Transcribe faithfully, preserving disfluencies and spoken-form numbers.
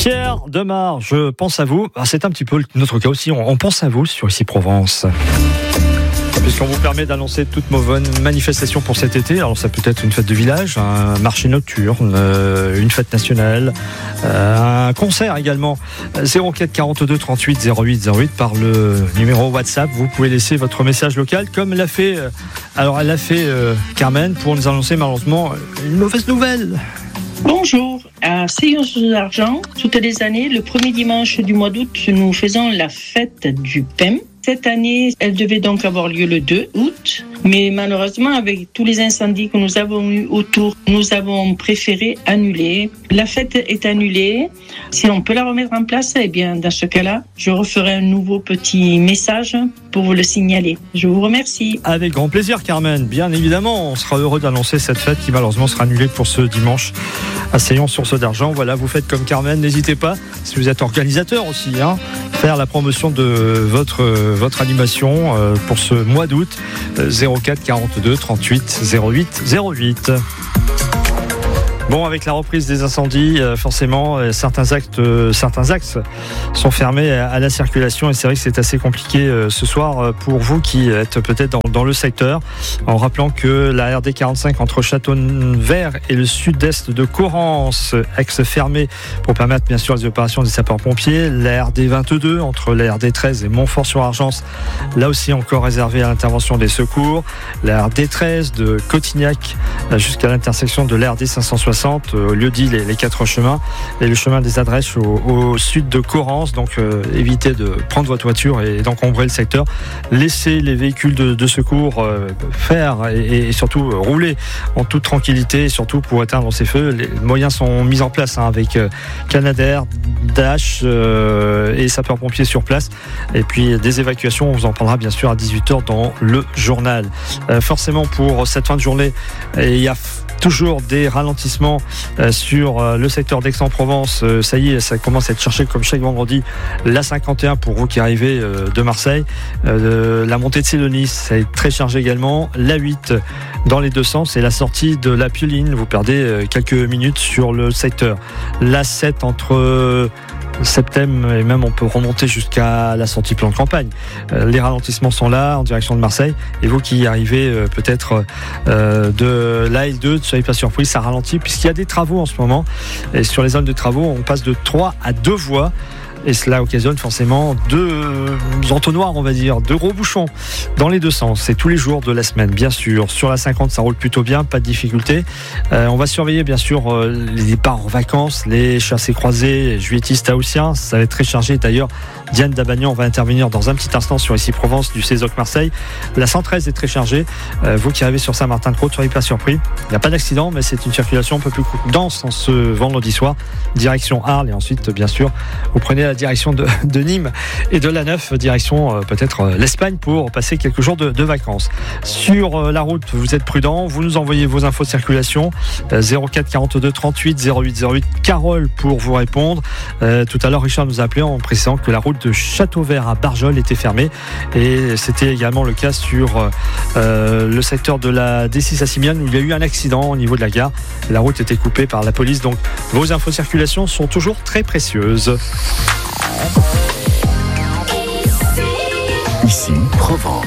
Pierre Demar, je pense à vous. Ah, c'est un petit peu notre cas aussi. On, on pense à vous sur Ici Provence. Puisqu'on vous permet d'annoncer toutes nos bonnes manifestations pour cet été. Alors ça peut être une fête de village, un marché nocturne, euh, une fête nationale, euh, un concert également. zéro quatre quarante-deux trente-huit zéro huit zéro huit par le numéro WhatsApp. Vous pouvez laisser votre message local comme l'a fait, euh, alors elle l'a fait euh, Carmen pour nous annoncer malheureusement une mauvaise nouvelle. Bonjour, à Seillon-sur-Argent, toutes les années, le premier dimanche du mois d'août, nous faisons la fête du P E M. Cette année, elle devait donc avoir lieu le deux août, mais malheureusement, avec tous les incendies que nous avons eu autour, nous avons préféré annuler. La fête est annulée. Si on peut la remettre en place, eh bien, dans ce cas-là, je referai un nouveau petit message pour vous le signaler. Je vous remercie. Avec grand plaisir, Carmen. Bien évidemment, on sera heureux d'annoncer cette fête qui malheureusement sera annulée pour ce dimanche à Seillon-sur-Saône-d'Argent. Voilà, vous faites comme Carmen. N'hésitez pas, si vous êtes organisateur aussi, hein, faire la promotion de votre, votre animation euh, pour ce mois d'août. euh, zéro quatre quarante-deux trente-huit zéro huit zéro huit. Bon, avec la reprise des incendies, euh, forcément, euh, certains, actes, euh, certains axes sont fermés à, à la circulation et c'est vrai que c'est assez compliqué euh, ce soir euh, pour vous qui êtes peut-être dans, dans le secteur, en rappelant que la R D quarante-cinq entre Château-Vert et le sud-est de Corrence, axe fermé pour permettre bien sûr les opérations des sapeurs-pompiers, la R D vingt-deux entre la R D treize et Montfort-sur-Argence, là aussi encore réservée à l'intervention des secours, la R D treize de Cotignac euh, jusqu'à l'intersection de la R D cinq cent soixante, au lieu dit les, les quatre chemins et le chemin des adresses au, au sud de Corrence. Donc euh, évitez de prendre votre voiture et d'encombrer le secteur. Laissez les véhicules de, de secours euh, faire et, et surtout euh, rouler en toute tranquillité, et surtout pour éteindre ces feux. Les moyens sont mis en place hein, avec euh, Canadair, Dash euh, et sapeurs-pompiers sur place. Et puis des évacuations, on vous en parlera bien sûr à dix-huit heures dans le journal. Euh, forcément pour cette fin de journée, il y a toujours des ralentissements euh, sur euh, le secteur d'Aix-en-Provence. Euh, ça y est, ça commence à être cherché comme chaque vendredi. La cinquante et un pour vous qui arrivez euh, de Marseille. Euh, la montée de Sélonis, ça est très chargé également. La huit dans les deux sens et la sortie de la Pioline. Vous perdez euh, quelques minutes sur le secteur. La sept entre euh, Septem et même on peut remonter jusqu'à la sortie plan de campagne. Euh, les ralentissements sont là en direction de Marseille et vous qui arrivez euh, peut-être euh, de l'A L deux, ne soyez pas surpris, ça ralentit puisqu'il y a des travaux en ce moment et sur les zones de travaux on passe de trois à deux voies. Et cela occasionne forcément deux entonnoirs, on va dire, deux gros bouchons dans les deux sens. C'est tous les jours de la semaine, bien sûr. Sur la cinquante, ça roule plutôt bien, pas de difficulté. Euh, on va surveiller, bien sûr, euh, les départs en vacances, les chassés croisés, juilletistes haussiens. Ça va être très chargé. D'ailleurs, Diane Dabagnan va intervenir dans un petit instant sur Ici Provence du CESOC Marseille. La cent treize est très chargée. Euh, vous qui arrivez sur Saint-Martin-de-Croix, ne soyez pas surpris. Il n'y a pas d'accident, mais c'est une circulation un peu plus dense en ce vendredi soir. Direction Arles et ensuite, bien sûr, vous prenez la direction de, de Nîmes et de la Neuf, direction euh, peut-être euh, l'Espagne pour passer quelques jours de, de vacances. Sur euh, la route, vous êtes prudent, vous nous envoyez vos infos de circulation, euh, zéro quatre quarante-deux trente-huit zéro huit zéro huit, Carole pour vous répondre. Euh, tout à l'heure, Richard nous a appelé en précisant que la route de Château-Vert à Barjol était fermée et c'était également le cas sur euh, le secteur de la D six à Simiane où il y a eu un accident au niveau de la gare. La route était coupée par la police, donc vos infos de circulation sont toujours très précieuses. Ici Provence.